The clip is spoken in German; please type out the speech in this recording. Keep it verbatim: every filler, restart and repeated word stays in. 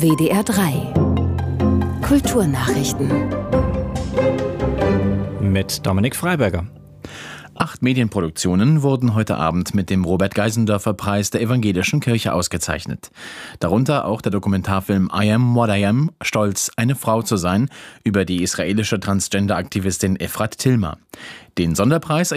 W D R drei Kulturnachrichten mit Dominik Freiberger. Acht Medienproduktionen wurden heute Abend mit dem Robert-Geisendörfer-Preis der Evangelischen Kirche ausgezeichnet. Darunter auch der Dokumentarfilm I Am What I Am, stolz, eine Frau zu sein, über die israelische Transgender-Aktivistin Efrat Tilma. Den Sonderpreis